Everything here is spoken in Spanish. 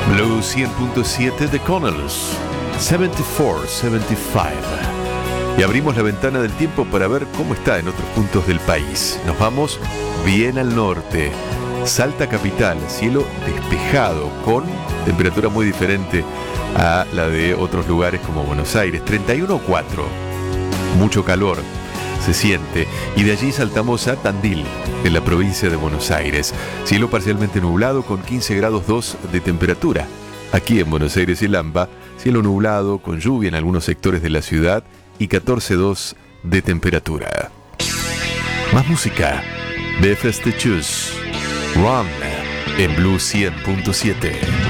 Blue 100.7 de Connells, 74-75. Y abrimos la ventana del tiempo para ver cómo está en otros puntos del país. Nos vamos bien al norte. Salta capital, cielo despejado, con temperatura muy diferente a la de otros lugares como Buenos Aires, 31,4. Mucho calor se siente. Y de allí saltamos a Tandil, en la provincia de Buenos Aires. Cielo parcialmente nublado con 15 grados 2 de temperatura. Aquí en Buenos Aires y Lampa, cielo nublado con lluvia en algunos sectores de la ciudad y 14,2 de temperatura. Más música. Befeste Chus. Run en Blue 100.7.